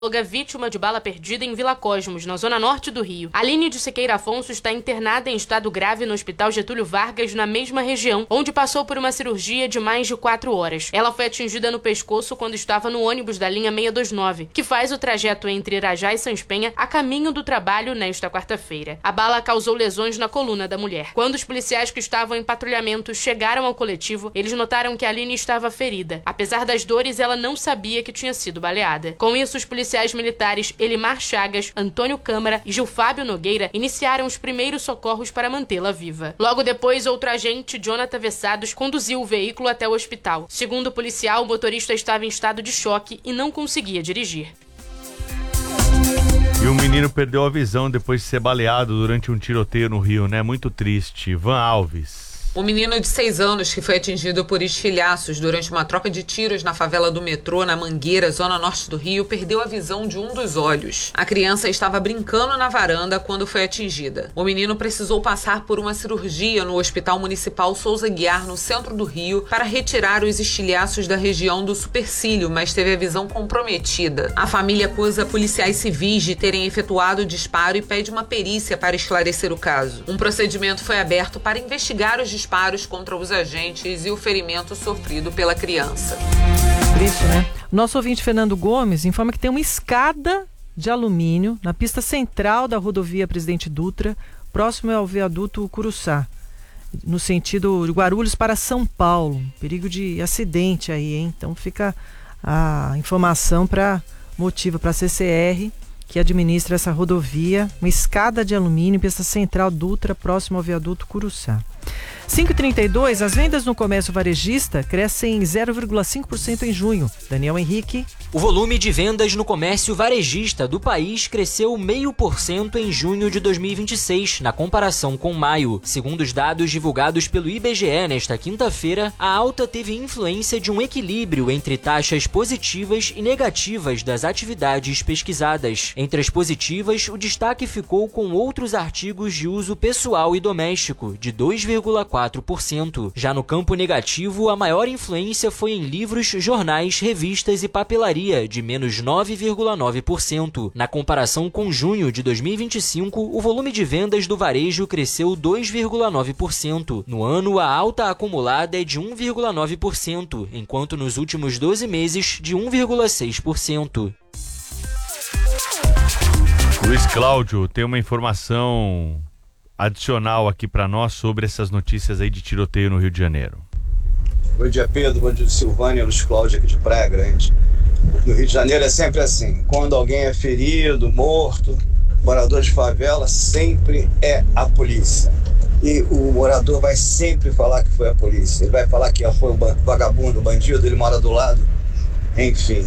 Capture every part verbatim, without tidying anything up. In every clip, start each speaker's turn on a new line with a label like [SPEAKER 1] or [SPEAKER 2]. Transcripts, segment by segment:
[SPEAKER 1] Vítima de bala perdida em Vila Cosmos, na zona norte do Rio. Aline de Siqueira Afonso está internada em estado grave no Hospital Getúlio Vargas, na mesma região, onde passou por uma cirurgia de mais de quatro horas. Ela foi atingida no pescoço quando estava no ônibus da linha seiscentos e vinte e nove, que faz o trajeto entre Irajá e Sães Penha a caminho do trabalho nesta quarta-feira. A bala causou lesões na coluna da mulher. Quando os policiais que estavam em patrulhamento chegaram ao coletivo, eles notaram que a Aline estava ferida. Apesar das dores, ela não sabia que tinha sido baleada. Com isso, os policiais Policiais militares Elimar Chagas, Antônio Câmara e Gil Fábio Nogueira iniciaram os primeiros socorros para mantê-la viva. Logo depois, outro agente, Jonathan Vessados, conduziu o veículo até o hospital. Segundo o policial, o motorista estava em estado de choque e não conseguia dirigir.
[SPEAKER 2] E um menino perdeu a visão depois de ser baleado durante um tiroteio no Rio, né? Muito triste. Van Alves.
[SPEAKER 3] O menino de seis anos que foi atingido por estilhaços durante uma troca de tiros na favela do metrô, na Mangueira, zona norte do Rio, perdeu a visão de um dos olhos. A criança estava brincando na varanda quando foi atingida. O menino precisou passar por uma cirurgia no Hospital Municipal Souza Guiar, no centro do Rio, para retirar os estilhaços da região do supercílio, mas teve a visão comprometida. A família acusa policiais civis de terem efetuado o disparo e pede uma perícia para esclarecer o caso. Um procedimento foi aberto para investigar os disparos contra os agentes e o ferimento sofrido pela criança.
[SPEAKER 4] Triste, né? Nosso ouvinte Fernando Gomes informa que tem uma escada de alumínio na pista central da rodovia Presidente Dutra, próximo ao viaduto Curuçá, no sentido de Guarulhos para São Paulo. Perigo de acidente aí, hein? Então fica a informação para motivo para a C C R, que administra essa rodovia, uma escada de alumínio, pista central Dutra, próximo ao viaduto Curuçá. cinco e trinta e dois, as vendas no comércio varejista crescem zero vírgula cinco por cento em junho. Daniel Henrique.
[SPEAKER 5] O volume de vendas no comércio varejista do país cresceu zero vírgula cinco por cento em junho de dois mil e vinte e seis, na comparação com maio. Segundo os dados divulgados pelo I B G E nesta quinta-feira, a alta teve influência de um equilíbrio entre taxas positivas e negativas das atividades pesquisadas. Entre as positivas, o destaque ficou com outros artigos de uso pessoal e doméstico, de dois vírgula quatro por cento. Já no campo negativo, a maior influência foi em livros, jornais, revistas e papelaria, de menos nove vírgula nove por cento. Na comparação com junho de dois mil e vinte e cinco, o volume de vendas do varejo cresceu dois vírgula nove por cento. No ano, a alta acumulada é de um vírgula nove por cento, enquanto nos últimos doze meses, de um vírgula seis por cento.
[SPEAKER 2] Luiz Cláudio, tem uma informação adicional aqui para nós sobre essas notícias aí de tiroteio no Rio de Janeiro.
[SPEAKER 6] Bom dia, Pedro. Bom dia, Silvânia. Luiz Cláudio aqui de Praia Grande. No Rio de Janeiro é sempre assim. Quando alguém é ferido, morto, morador de favela, sempre é a polícia. E o morador vai sempre falar que foi a polícia. Ele vai falar que foi o vagabundo, o bandido, ele mora do lado. Enfim.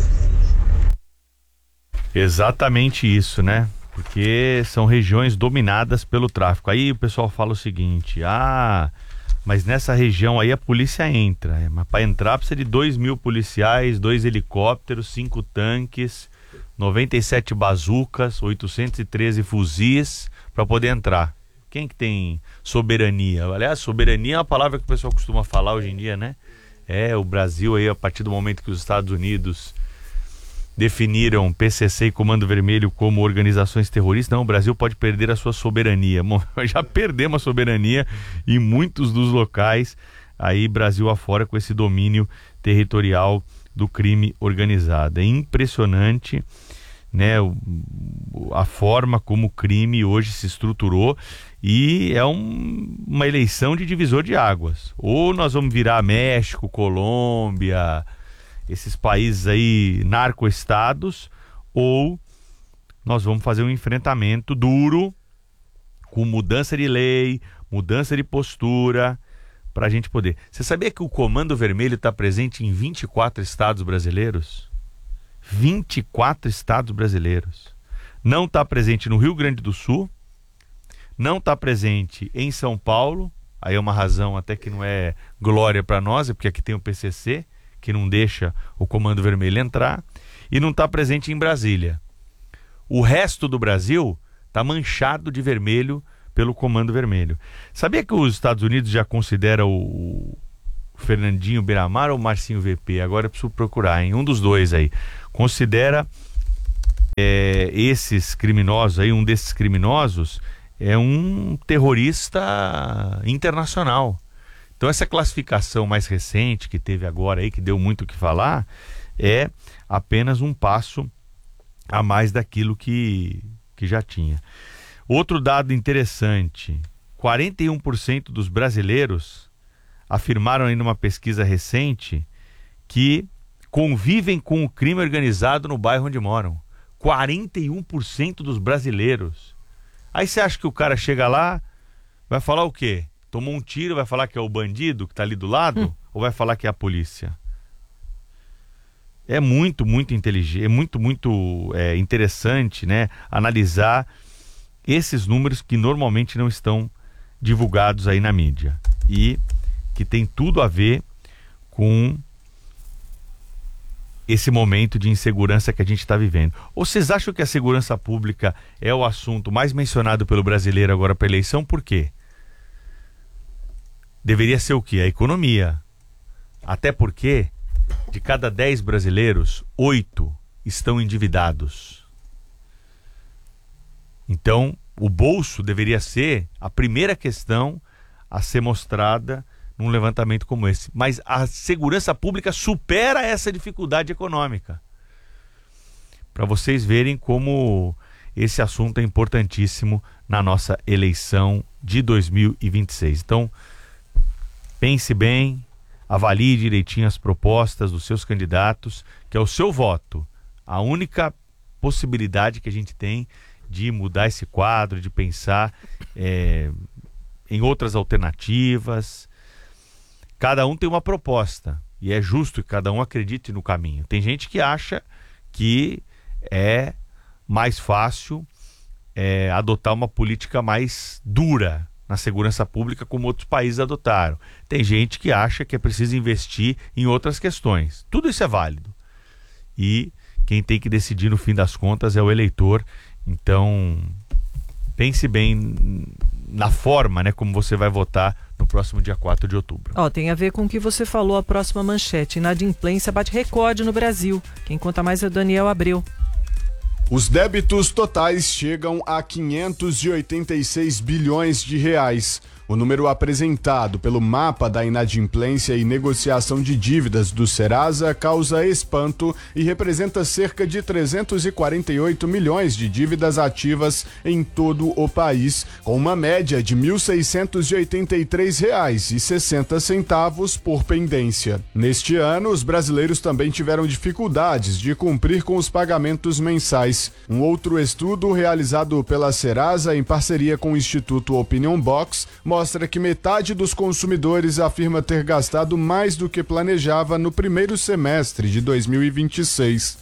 [SPEAKER 2] Exatamente isso, né? Porque são regiões dominadas pelo tráfico. Aí o pessoal fala o seguinte: ah, mas nessa região aí a polícia entra. É, mas para entrar precisa de dois mil policiais, dois helicópteros, cinco tanques, noventa e sete bazucas, oitocentos e treze fuzis para poder entrar. Quem que tem soberania? Aliás, soberania é uma palavra que o pessoal costuma falar hoje em dia, né? É, o Brasil aí, a partir do momento que os Estados Unidos definiram P C C e Comando Vermelho como organizações terroristas, não, o Brasil pode perder a sua soberania. Bom, já perdemos a soberania em muitos dos locais, aí Brasil afora, com esse domínio territorial do crime organizado. É impressionante, né, a forma como o crime hoje se estruturou, e é um, uma eleição de divisor de águas. Ou nós vamos virar México, Colômbia, esses países aí narcoestados, ou nós vamos fazer um enfrentamento duro, com mudança de lei, mudança de postura, para a gente poder. Você sabia que o Comando Vermelho está presente em vinte e quatro estados brasileiros? vinte e quatro estados brasileiros. Não está presente no Rio Grande do Sul, não está presente em São Paulo, aí é uma razão até que não é glória para nós, é porque aqui tem o P C C, que não deixa o Comando Vermelho entrar, e não está presente em Brasília. O resto do Brasil está manchado de vermelho pelo Comando Vermelho. Sabia que os Estados Unidos já considera o Fernandinho Beiramar ou o Marcinho V P? Agora eu preciso procurar, hein? Um dos dois aí. Considera é, esses criminosos aí, um desses criminosos é um terrorista internacional. Então essa classificação mais recente que teve agora aí, que deu muito o que falar, é apenas um passo a mais daquilo que, que já tinha. Outro dado interessante, quarenta e um por cento dos brasileiros afirmaram aí numa pesquisa recente que convivem com o crime organizado no bairro onde moram. quarenta e um por cento dos brasileiros. Aí você acha que o cara chega lá, vai falar o quê? Tomou um tiro, vai falar que é o bandido que está ali do lado? Hum. Ou vai falar que é a polícia? É muito, muito inteligente, é muito, muito é, interessante, né, analisar esses números que normalmente não estão divulgados aí na mídia e que tem tudo a ver com esse momento de insegurança que a gente está vivendo. Ou vocês acham que a segurança pública é o assunto mais mencionado pelo brasileiro agora para a eleição? Por quê? Deveria ser o quê? A economia. Até porque de cada dez brasileiros, oito estão endividados. Então, o bolso deveria ser a primeira questão a ser mostrada num levantamento como esse. Mas a segurança pública supera essa dificuldade econômica. Para vocês verem como esse assunto é importantíssimo na nossa eleição de dois mil e vinte e seis. Então, pense bem, avalie direitinho as propostas dos seus candidatos, que é o seu voto. A única possibilidade que a gente tem de mudar esse quadro, de pensar é, em outras alternativas. Cada um tem uma proposta e é justo que cada um acredite no caminho. Tem gente que acha que é mais fácil é, adotar uma política mais dura na segurança pública como outros países adotaram. Tem gente que acha que é preciso investir em outras questões. Tudo isso é válido. E quem tem que decidir no fim das contas é o eleitor. Então, pense bem na forma, né, como você vai votar no próximo dia quatro de outubro.
[SPEAKER 4] Ó, tem a ver com o que você falou, a próxima manchete. Inadimplência bate recorde no Brasil. Quem conta mais é o Daniel Abreu.
[SPEAKER 7] Os débitos totais chegam a quinhentos e oitenta e seis bilhões de reais. O número apresentado pelo mapa da inadimplência e negociação de dívidas do Serasa causa espanto e representa cerca de trezentos e quarenta e oito milhões de dívidas ativas em todo o país, com uma média de mil seiscentos e oitenta e três reais e sessenta centavos por pendência. Neste ano, os brasileiros também tiveram dificuldades de cumprir com os pagamentos mensais. Um outro estudo realizado pela Serasa em parceria com o Instituto Opinion Box mostra que metade dos consumidores afirma ter gastado mais do que planejava no primeiro semestre de dois mil e vinte e seis.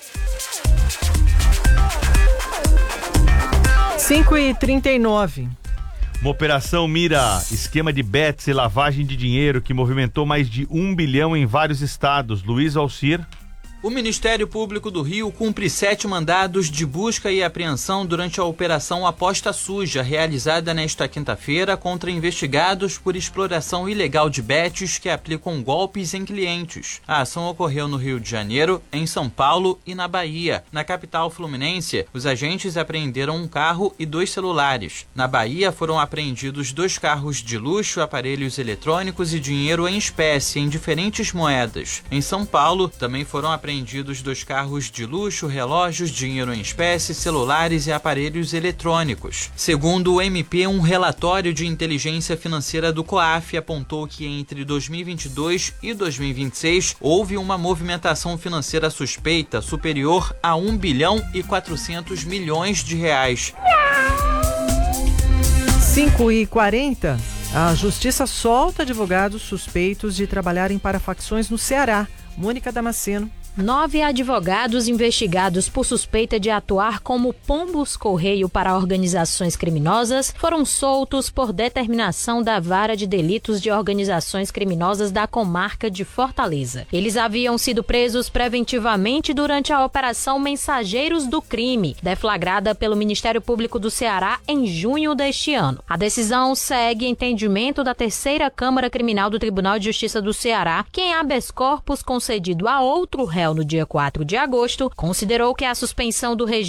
[SPEAKER 4] cinco e trinta e nove.
[SPEAKER 2] Uma operação mira esquema de bets e lavagem de dinheiro que movimentou mais de um bilhão em vários estados. Luiz Alcir.
[SPEAKER 8] O Ministério Público do Rio cumpre sete mandados de busca e apreensão durante a Operação Aposta Suja, realizada nesta quinta-feira contra investigados por exploração ilegal de bets que aplicam golpes em clientes. A ação ocorreu no Rio de Janeiro, em São Paulo e na Bahia. Na capital fluminense, os agentes apreenderam um carro e dois celulares. Na Bahia, foram apreendidos dois carros de luxo, aparelhos eletrônicos e dinheiro em espécie, em diferentes moedas. Em São Paulo, também foram apreendidos apreendidos dois carros de luxo, relógios, dinheiro em espécie, celulares e aparelhos eletrônicos. Segundo o M P, um relatório de inteligência financeira do COAF apontou que entre dois mil e vinte e dois e dois mil e vinte e seis houve uma movimentação financeira suspeita superior a um bilhão e quatrocentos milhões de reais.
[SPEAKER 4] cinco e quarenta. A Justiça solta advogados suspeitos de trabalharem para facções no Ceará. Mônica Damasceno.
[SPEAKER 9] Nove advogados investigados por suspeita de atuar como pombos-correio para organizações criminosas foram soltos por determinação da Vara de Delitos de Organizações Criminosas da Comarca de Fortaleza. Eles haviam sido presos preventivamente durante a Operação Mensageiros do Crime, deflagrada pelo Ministério Público do Ceará em junho deste ano. A decisão segue entendimento da Terceira Câmara Criminal do Tribunal de Justiça do Ceará, que em habeas corpus concedido a outro réu no dia quatro de agosto, considerou que a suspensão do regime